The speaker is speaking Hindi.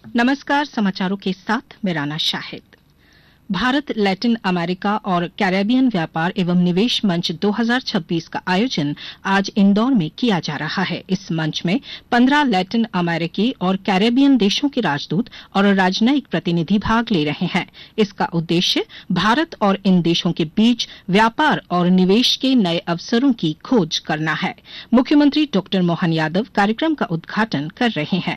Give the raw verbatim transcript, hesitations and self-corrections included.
नमस्कार, समाचारों के साथ मैं राना शाहिद। भारत लैटिन अमेरिका और कैरेबियन व्यापार एवं निवेश मंच दो हज़ार छब्बीस का आयोजन आज इंदौर में किया जा रहा है। इस मंच में पंद्रह लैटिन अमेरिकी और कैरेबियन देशों के राजदूत और राजनयिक प्रतिनिधि भाग ले रहे हैं। इसका उद्देश्य भारत और इन देशों के बीच व्यापार और निवेश के नए अवसरों की खोज करना है। मुख्यमंत्री डॉक्टर मोहन यादव कार्यक्रम का उद्घाटन कर रहे हैं।